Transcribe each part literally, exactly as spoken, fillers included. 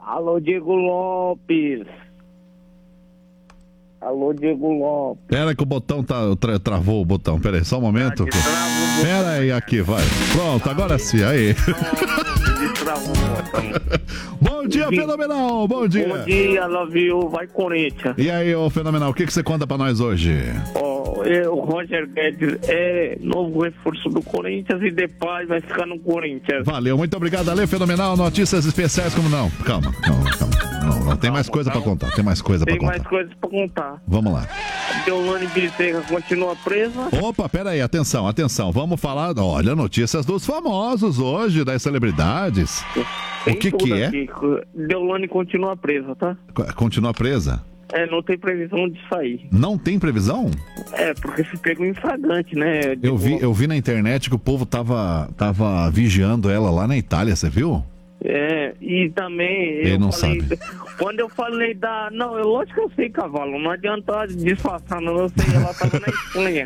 Alô, Diego Lopes. Alô, Diego Lopes. Pera que o botão tá, tra, travou o botão. Pera aí, só um momento. Que... Pera aí, aqui, vai. Pronto, agora sim, aí. Bom dia, Fenomenal, bom dia. Bom dia, love you, vai Corinthians. E aí, ô Fenomenal, o que, que você conta pra nós hoje? Ó, oh, o Roger Guedes é novo reforço do Corinthians e Depay vai ficar no Corinthians. Valeu, muito obrigado, Ale, Fenomenal, notícias especiais, como não? Calma, calma, calma. Não, não, tem mais coisa pra contar, tem mais coisa pra contar. Tem mais coisa pra contar. Vamos lá. Deolane Bezerra continua presa. Opa, pera aí, atenção, atenção, vamos falar, olha, notícias dos famosos hoje, das celebridades. Tem o que que é? Aqui. Deolane continua presa, tá? Continua presa? É, não tem previsão de sair. Não tem previsão? É, porque se pegou em flagrante, né? Eu vi, eu vi na internet que o povo tava, tava vigiando ela lá na Itália, você viu? É, e também... Ele não falei, sabe. Quando eu falei da... Não, eu, lógico que eu sei, cavalo. Não adianta disfarçar, não. Eu sei, ela tava na Espanha.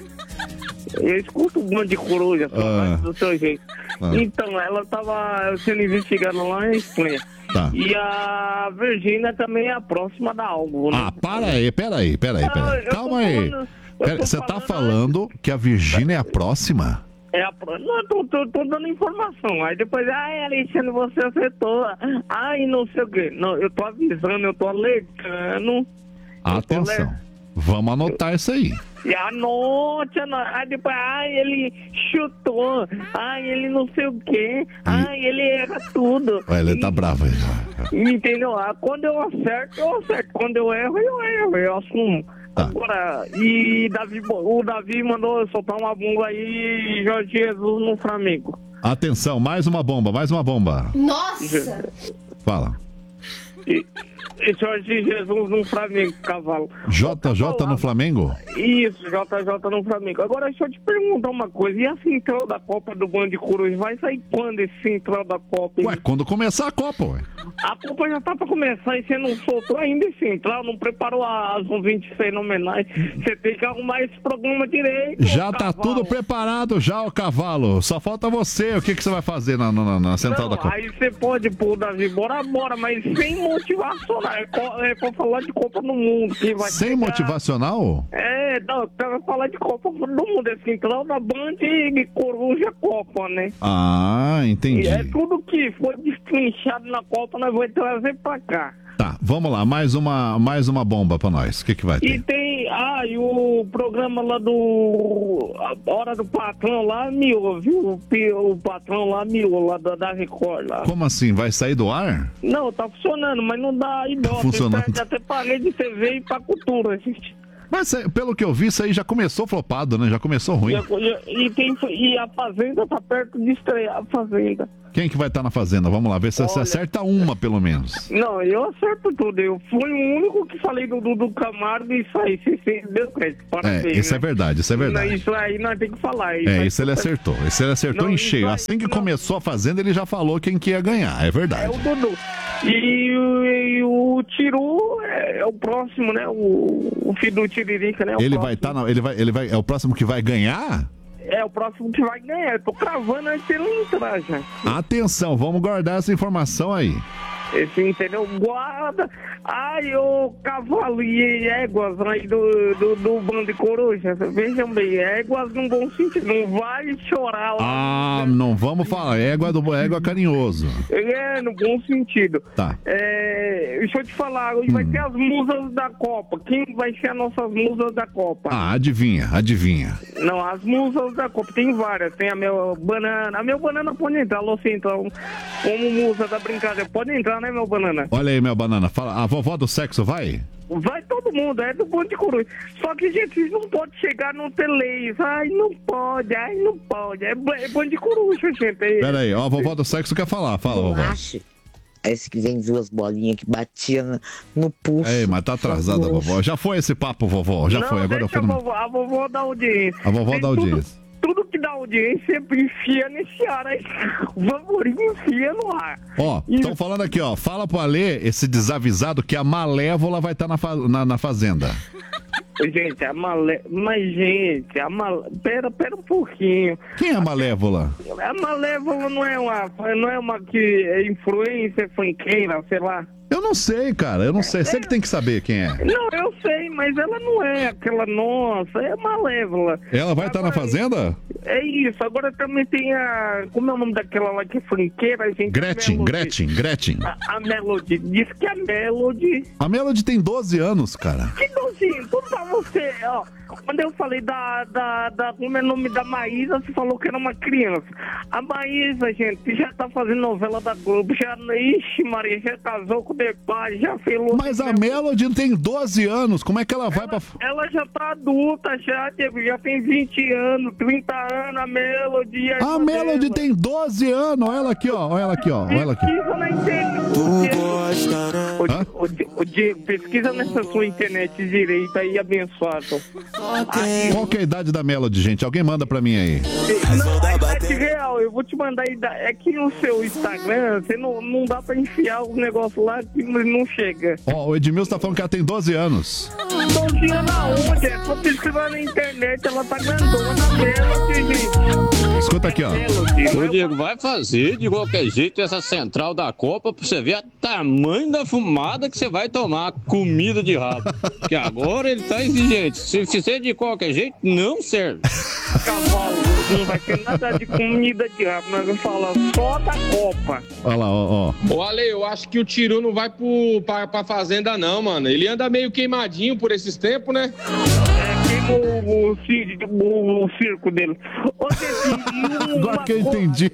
Eu escuto um monte de coruja, ah. do seu jeito. Ah. Então, ela tava sendo investigada lá na Espanha. Tá. E a Virgínia também é a próxima da algo, né? Ah, para aí, peraí, peraí, peraí. Calma aí. Você tá falando que a Virgínia é a próxima? É a pro... Não, tô, tô, tô dando informação. Aí depois, ai, Alexandre, você acertou. Ai, não sei o quê. Não, eu tô avisando, eu tô alertando. Atenção. Ale... Vamos anotar isso aí. E anote, anote. Aí depois, ai, ele chutou. Ai, ele não sei o quê. Ai, ele erra tudo. Ué, ele e... tá bravo aí. Entendeu? Ah, quando eu acerto, eu acerto. Quando eu erro, eu erro. Eu assumo. Tá. Agora, e Davi, o Davi mandou soltar uma bomba aí, Jorge Jesus no Flamengo. Atenção, mais uma bomba, mais uma bomba. Nossa! Fala. E, e Jorge Jesus no Flamengo, cavalo. J J no Flamengo? Isso, J J no Flamengo. Agora, deixa eu te perguntar uma coisa. E a central da Copa do Band de Coruja vai sair quando esse central da Copa? Ué, quando começar a Copa, ué. A Copa já tá pra começar e você não soltou ainda esse central, não preparou as ouvintes fenomenais. Você tem que arrumar esse programa direito. Já tá tudo preparado já, o cavalo. Só falta você. O que, que você vai fazer na, na, na central não, da Copa? Aí você pode pôr, Davi, bora, bora, mas sem motivacional. É, é pra falar de Copa no Mundo. Que vai sem pegar... motivacional? É, não, eu quero falar de Copa do Mundo. É central da Band e Coruja Copa, né? Ah, entendi. E é tudo que foi destrinchado na Copa, nós vamos trazer pra cá. Tá, vamos lá, mais uma, mais uma bomba pra nós. O que que vai ter? E tem, ah, e o programa lá do a Hora do Patrão lá miou, viu? O, o patrão lá miou, lá da, da Record lá. Como assim? Vai sair do ar? Não, tá funcionando, mas não dá ibope. Tá funcionando. Já até parei de T V e pra cultura, gente. Mas pelo que eu vi, isso aí já começou flopado, né? Já começou ruim. E, e, tem, e a Fazenda tá perto de estrear a Fazenda. Quem que vai estar tá na Fazenda? Vamos lá, ver se você acerta uma, pelo menos. Não, eu acerto tudo. Eu fui o único que falei do Dudu Camargo e isso aí, você deu crédito. Parabéns, é, isso né? é verdade, isso é verdade. Não, isso aí nós temos que falar. Isso é, aí, isso ele acertou. Isso ele acertou não, em cheio. Aí, assim que não... começou a Fazenda, ele já falou quem que ia ganhar. É verdade. É o Dudu. E, e, e o Tiru é, é o próximo, né? O, o filho do Tiririca, né? O ele próximo. vai estar, tá ele vai, ele vai, é o próximo que vai ganhar? É o próximo que vai ganhar. Eu tô cravando antes de ele entrar já. Atenção, vamos guardar essa informação aí. Esse, entendeu? Guarda. Ai, ô cavalo e éguas aí do, do, do Bando de Coruja. Vejam bem, éguas num bom sentido. Não vai chorar lá. Ah, não vamos falar. Égua do égua carinhoso. É, no bom sentido. Tá. É, deixa eu te falar, hoje hum. vai ter as musas da Copa. Quem vai ser as nossas musas da Copa? Ah, adivinha, adivinha. Não, as musas da Copa tem várias. Tem a meu banana. A meu banana pode entrar, alô, então. Como musa da brincadeira, pode entrar, né, meu banana? Olha aí, meu banana. Fala, a vovó do sexo vai? Vai todo mundo, é do Bando de Coruja. Só que, gente, vocês não podem chegar no Teleis. Ai, não pode, ai, não pode. É, é Bando de Coruja, gente. É... Pera aí, ó, a vovó do sexo quer falar. Fala, vovó. Acho. Esse que vem duas bolinhas que batiam no pulso. Ei, mas tá atrasada, vovó. Já foi esse papo, vovó. Já não, foi. Agora eu fui a, vovó, a vovó da audiência. A vovó tem da audiência. Tudo... Tudo que dá audiência, enfia nesse ar aí. Vamos enfia no ar. Ó, estão falando aqui, ó. Fala pro Alê, esse desavisado, que a Malévola vai estar tá na, fa... na, na Fazenda. Gente, a Malévola... Mas, gente, a Malévola... Pera, pera um pouquinho. Quem é a Malévola? A Malévola não é uma... Não é uma que é influência, funkeira, sei lá. Eu não sei, cara, eu não sei. Você que tem que saber quem é. Não, eu sei, mas ela não é aquela nossa, é Malévola. Ela vai estar tá na Fazenda? É isso, agora também tem a... Como é o nome daquela lá que é franqueira, gente? Gretchen, Gretchen, Gretchen. A, a Melody, diz que a Melody... A Melody tem doze anos, cara. Que dozinho, tudo pra você, ó. Quando eu falei da, da, da... Como é o nome da Maísa, você falou que era uma criança. A Maísa, gente, já tá fazendo novela da Globo, já... Ixi, Maria, já casou com o Depay, já fez... Mas a Melody tem doze anos, como é que ela vai ela, pra... Ela já tá adulta, já, Diego, já tem vinte anos, trinta anos, a Melody... A, a Melody tem doze anos, olha ela aqui, ó, olha ela aqui, ó, olha ela aqui. Pesquisa na internet. Ô, ô, ô, Diego, pesquisa nessa sua internet direita aí, abençoado. Qual que é a idade da Melody, gente? Alguém manda pra mim aí. Não, a idade real, eu vou te mandar a idade. É que no seu Instagram, você não, não dá pra enfiar os negócios lá que não chega. Ó, o Edmilson tá falando que ela tem doze anos. doze anos aonde? É só pesquisar na internet, ela tá grandona na Melody, gente. Escuta aqui, ó. Ô, Diego, vai fazer de qualquer jeito essa central da Copa pra você ver a tamanho da fumada que você vai tomar comida de rabo. Porque agora ele tá exigente. Se fizer de qualquer jeito, não serve. Cavalo, não vai ter nada de comida de rabo, nós vamos falar só da Copa. Olha lá, ó, ó. Ô, Ale, eu acho que o Tiru não vai pro, pra, pra fazenda, não, mano. Ele anda meio queimadinho por esses tempos, né? É, queimou o, o, o, o circo dele. Ô, agora que eu entendi.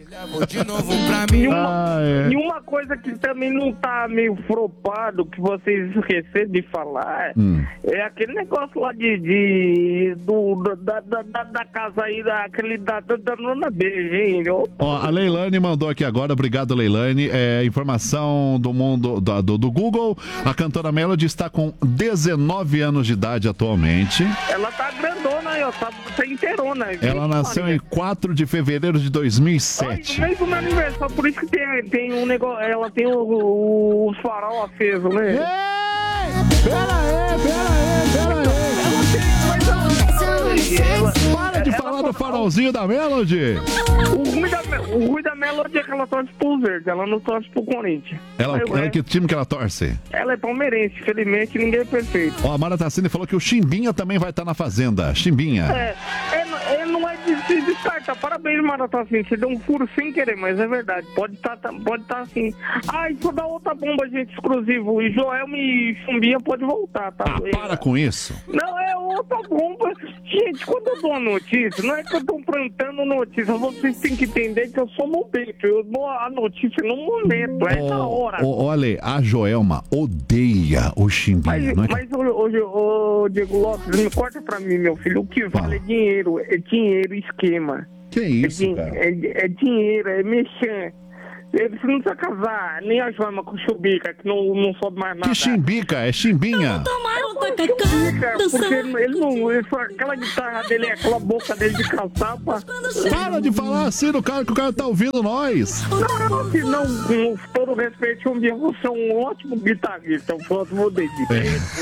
E uma, ah, é. e uma coisa que também não tá meio flopado, que vocês esqueceram de falar, hum. é aquele negócio lá de, de do, da, da, da, da casa aí, daquele da, da, da Nona B, gente. Ó, a Leilane mandou aqui agora, obrigado, Leilane. É, informação do mundo do, do, do Google, a cantora Melody está com dezenove anos de idade atualmente. Ela tá grandona aí, ó, tá, tá inteirona. Ela nasceu em quatro de fevereiro de dois mil e sete. Ai, mesmo no aniversário, por isso que tem, tem um negócio, ela tem o, o, os farol acesos, né? Ei! Pera aí, pera aí, pera aí! Ela tem, mas ela... Para de falar do farolzinho da Melody! O ruim da, o ruim da Melody é que ela torce pro verde, ela não torce pro Corinthians. Ela, ela é que time que ela torce? Ela é palmeirense, felizmente ninguém é perfeito. Ó, a Mara Tassini falou que o Chimbinha também vai estar na Fazenda. Chimbinha. É, é, é não é de se descartar. Parabéns, Mara Tassini, você deu um furo sem querer, mas é verdade, pode estar tá, pode tá assim. Ah, e vou dar outra bomba, gente, exclusivo. E Joelma e Chimbinha pode voltar, tá? Ah, para com isso. Não, é outra bomba. Gente, quando eu dou a notícia, não é que eu tô plantando notícia, vocês têm que entender que eu sou momento, eu dou a notícia no momento, é na hora. Oh, olha, a Joelma odeia o Chimbinha. Mas, não é mas hoje, ô, Diego Lopes, me corta pra mim, meu filho, o que vale ah. é dinheiro, é dinheiro, esquema. Que isso, é, cara? É, é dinheiro, é mexer. Você não precisa casar, nem a Joelma com o Chumbica, que não, não sobe mais nada. Que Chimbica? É Chimbinha. Tomaram tacacá, porque ele não, ele, aquela guitarra dele, aquela boca dele de caçapa. Para de falar assim do cara, que o cara tá ouvindo nós. Não, se não, com todo respeito, um dia você é um ótimo guitarrista, um ótimo dedinho.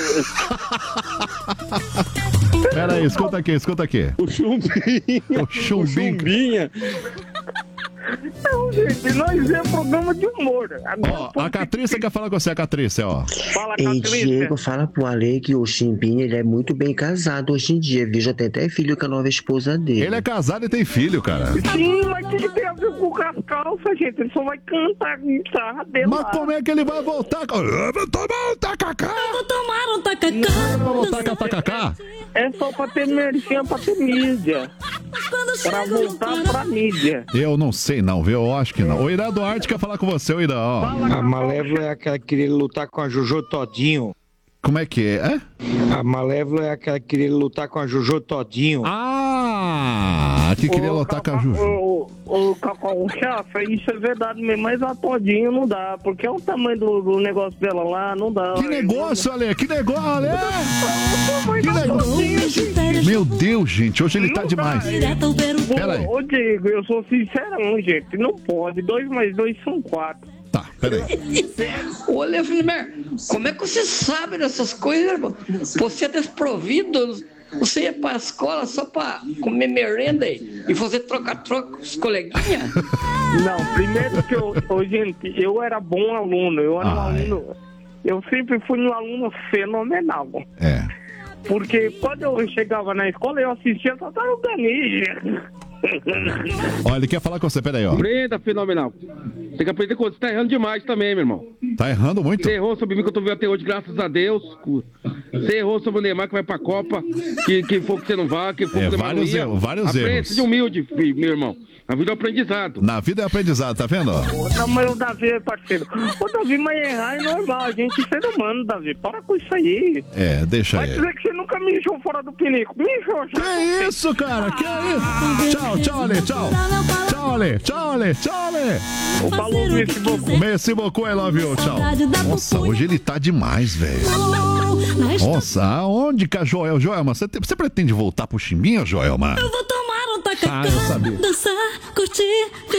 É. Pera aí, escuta aqui, escuta aqui. O Chumbinha. O Chumbinha. Não, gente, nós é programa de humor. Agora, ó, a Catrícia que... quer falar com você, a Catrícia, ó. Fala, Ei, Catrícia. Diego, fala pro Ale que o Chimbinha, ele é muito bem casado hoje em dia, viu? Já tem até filho com a nova esposa dele. Ele é casado e tem filho, cara. Sim, mas o que tem a ver com as calças, gente? Ele só vai cantar a guitarra dele. Mas lá. como é que ele vai voltar? Eu vou tomar um tacacá. Eu vou tomar um tacacá. Eu vou voltar com a tacacá. É só pra ter merchan, pra ter mídia. Pra voltar pra mídia. Eu não sei não, viu? Eu acho que não. O Irã Duarte quer falar com você, o Irã, ó. A Malévola é aquela que queria lutar com a Jojo Todinho. Como é que é? é? A Malévola é aquela que queria lutar com a Jojo Todinho. Ah, que queria ô, lutar Cacau, com a Jojo. Ô, ô, Cacau, chefe, isso é verdade mesmo, mas a Todinho não dá, porque é o tamanho do, do negócio dela lá, não dá. Que negócio, Ale? Que negócio, Ale? Que negócio? Meu Deus, gente, hoje ele tá demais. Pera aí. Ô, Diego, eu sou sincerão, gente, não pode. Dois mais dois são quatro. Tá, peraí. Ô, Lefner, como é que você sabe dessas coisas, irmão? Você é desprovido, você ia pra escola só pra comer merenda e fazer troca-troca com os coleguinhas? Não, primeiro que eu, ô, gente, eu era bom aluno, eu era ah, um aluno... eu sempre fui um aluno fenomenal. É. Porque quando eu chegava na escola, eu assistia Tartaruga Ninja. Olha, ele quer falar com você, peraí, ó. Aprenda, fenomenal. Tem que aprender com você. Você tá errando demais também, meu irmão. Tá errando muito? Você errou sobre mim que eu tô vendo até hoje, graças a Deus. Você errou sobre o Neymar que vai pra Copa. Que, que for que você não vá, que for É, que você vários não ia. erros, vários Aprenda, erros. seja humilde, filho, meu irmão. A vida é um aprendizado. Na vida é aprendizado, tá vendo? Não, mas o Davi, parceiro. O Davi, mas errar é normal. A gente é ser humano, Davi. Para com isso aí. É, deixa Vai ele. dizer que você nunca mijou fora do pinico. Mijou já. Que isso, cara? Que isso? Tchau, tchau, Ale, tchau. Tchau, Ale. Tchau, Ale. Tchau, Ale. Falou, Messi Bocu. Messi Bocu, I love you. Tchau. Nossa, hoje ele tá demais, velho. Nossa, aonde que a Joel... Joelma, você, te- você pretende voltar pro Chimbinha, Joelma? Eu vou tomar um Ah, eu sabia. tacacá, dançar, curtir.